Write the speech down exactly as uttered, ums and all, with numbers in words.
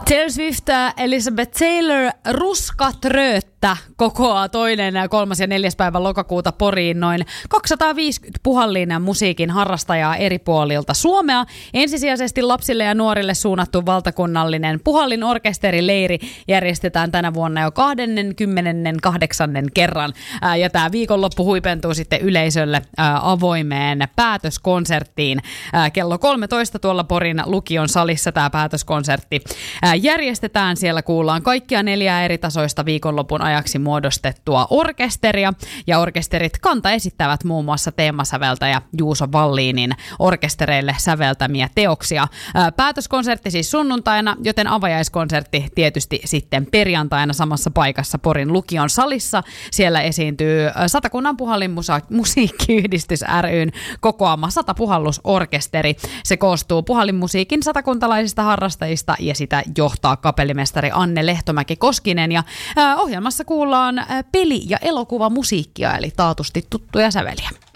Taylor Swift, Elizabeth Taylor, Ruskat Rööttä kokoaa toinen, kolmas ja neljäs päivä lokakuuta Poriin noin kaksisataaviisikymmentä puhallin musiikin harrastajaa eri puolilta Suomea. Ensisijaisesti lapsille ja nuorille suunnattu valtakunnallinen puhallin orkesterileiri järjestetään tänä vuonna jo kaksikymmentäkahdeksan kerran. Ja tämä viikonloppu huipentuu sitten yleisölle avoimeen päätöskonserttiin. Kello kolmetoista tuolla Porin Lukion salissa tämä päätöskonsertti järjestetään. Siellä kuullaan kaikkia neljää eri tasoista viikonlopun ajaksi muodostettua orkesteria. Ja orkesterit kanta esittävät muun muassa teemasäveltäjä Juuso Valliinin orkestereille säveltämiä teoksia. Päätöskonsertti siis sunnuntaina, joten avajaiskonsertti tietysti sitten perjantaina samassa paikassa Porin Lukion salissa. Siellä esiintyy Satakunnan puhallin musa- musiikkiyhdistys ry:n kokoama Satapuhallusorkesteri. Se koostuu puhallinmusiikin satakuntalaisista harrastajista ja sitä johtaa kapellimestari Anne Lehtomäki-Koskinen. Ja äh, ohjelmassa kuullaan äh, peli- ja elokuvamusiikkia, eli taatusti tuttuja säveliä.